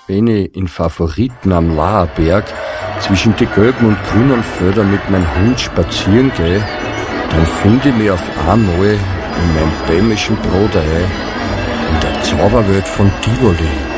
Wenn ich in Favoriten am Laherberg zwischen die gelben und grünen Felder mit meinem Hund spazieren gehe, dann finde ich mich auf einmal in meinem böhmischen Brot in der Zauberwelt von Tivoli.